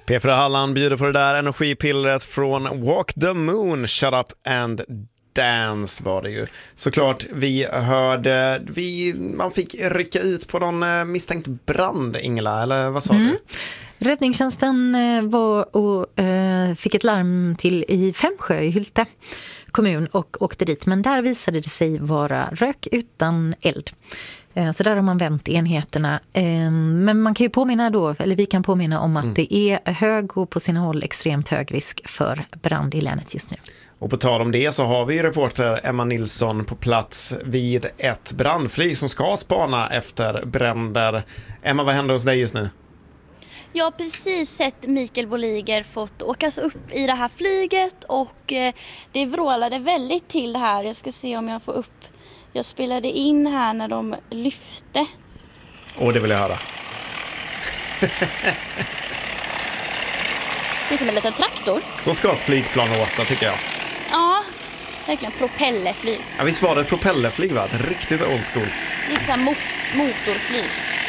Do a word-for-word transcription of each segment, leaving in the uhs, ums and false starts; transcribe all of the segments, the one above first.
P fyra Halland bjuder på det där energipillret från Walk the Moon, Shut Up and Dance var det ju. Såklart vi hörde, vi, man fick rycka ut på någon misstänkt brand, Ingela, eller vad sa mm. du? Räddningstjänsten var och uh, fick ett larm till i Femsjö i Hylte kommun och åkte dit, men där visade det sig vara rök utan eld. Så där har man vänt enheterna. Men man kan ju påminna då, eller vi kan påminna om att mm. det är hög och på sina håll extremt hög risk för brand i länet just nu. Och på tal om det så har vi reporter Emma Nilsson på plats vid ett brandflyg som ska spana efter bränder. Emma, vad händer hos dig just nu? Jag har precis sett Mikael Boliger fått åkas upp i det här flyget och det vrålade väldigt till det här. Jag ska se om jag får upp. Jag spelade in här när de lyfte. Åh, det vill jag höra. Det är som en liten traktor. Så ska ett flygplan låta, tycker jag. Ja, verkligen propellerflyg. Ja, visst var det ett propellerflyg, va? Ett riktigt old school. Lite såhär mot- motorflyg.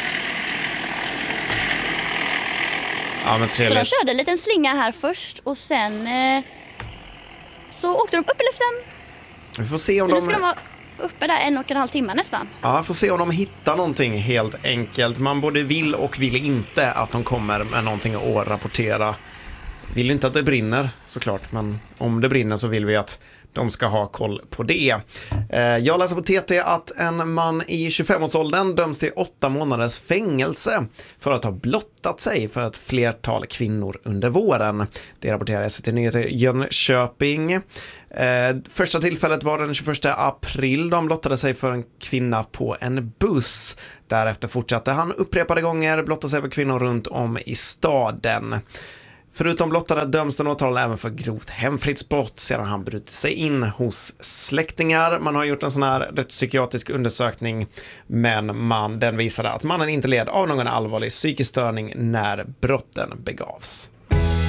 Ja, men trevligt. Så de körde en liten slinga här först och sen eh, så åkte de upp i luften. Vi får se om så de... nu ska de vara uppe där en och en halv timme nästan. Ja, får se om de hittar någonting helt enkelt. Man både vill och vill inte att de kommer med någonting att rapportera. Vill inte att det brinner såklart, men om det brinner så vill vi att de ska ha koll på det. Jag läser på T T att en man i tjugofemårsåldern döms till åtta månaders fängelse för att ha blottat sig för ett flertal kvinnor under våren. Det rapporterar S V T Nyheter Jönköping. Första tillfället var den tjugoförsta april. De blottade sig för en kvinna på en buss. Därefter fortsatte han upprepade gånger blotta sig för kvinnor runt om i staden. Förutom blottade döms den åtalade även för grovt hemfridsbrott sedan han brutit sig in hos släktingar. Man har gjort en sån här rättspsykiatrisk undersökning, men man, den visade att mannen inte led av någon allvarlig psykisk störning när brotten begavs.